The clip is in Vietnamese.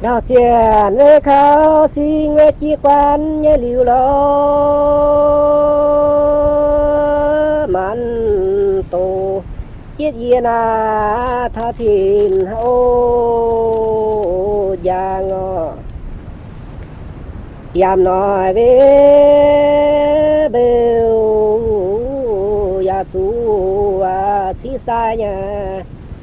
đào chèn nơi khao xin nghe chi quan nhớ liu lo man tổ chiết yên à tha thìn ô giang yam nói về bêu ya su à xí xa nhà